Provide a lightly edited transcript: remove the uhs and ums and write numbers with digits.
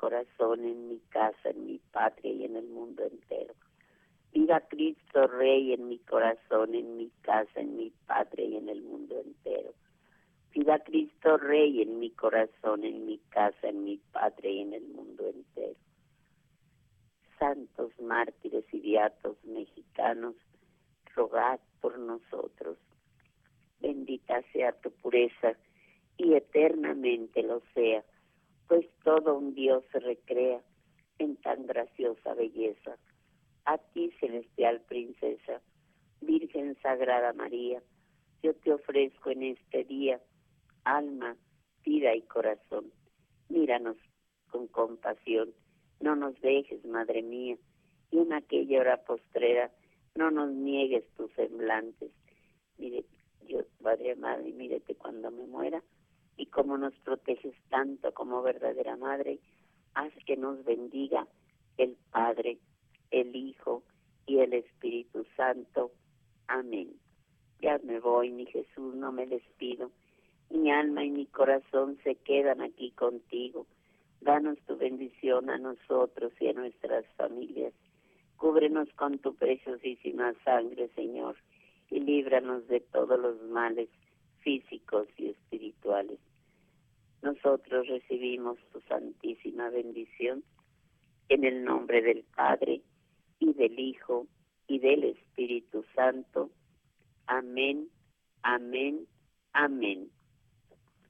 corazón, en mi casa, en mi patria y en el mundo entero. Viva Cristo Rey en mi corazón, en mi casa, en mi patria y en el mundo entero. Viva Cristo Rey en mi corazón, en mi casa, en mi patria y en el mundo entero. Santos mártires y beatos mexicanos, rogad por nosotros. Bendita sea tu pureza y eternamente lo sea, pues todo un Dios se recrea en tan graciosa belleza. A ti, celestial princesa, Virgen Sagrada María, yo te ofrezco en este día alma, vida y corazón. Míranos con compasión, no nos dejes, Madre mía, y en aquella hora postrera no nos niegues tus semblantes. Mire, Dios, Padre amado, y mírete cuando me muera, y como nos proteges tanto como verdadera Madre, haz que nos bendiga el Padre, el Hijo y el Espíritu Santo. Amén. Ya me voy, mi Jesús, no me despido. Mi alma y mi corazón se quedan aquí contigo. Danos tu bendición a nosotros y a nuestras familias. Cúbrenos con tu preciosísima sangre, Señor, y líbranos de todos los males físicos y espirituales. Nosotros recibimos tu santísima bendición en el nombre del Padre, y del Hijo, y del Espíritu Santo. Amén, amén, amén.